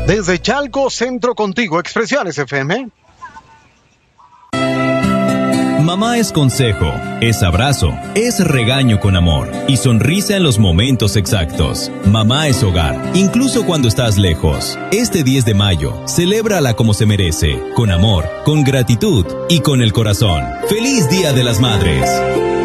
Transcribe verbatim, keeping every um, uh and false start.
Desde Chalco, Centro contigo, Expresiones F M. Mamá es consejo, es abrazo, es regaño con amor y sonrisa en los momentos exactos. Mamá es hogar, incluso cuando estás lejos. Este diez de mayo, celébrala como se merece, con amor, con gratitud y con el corazón. ¡Feliz Día de las Madres!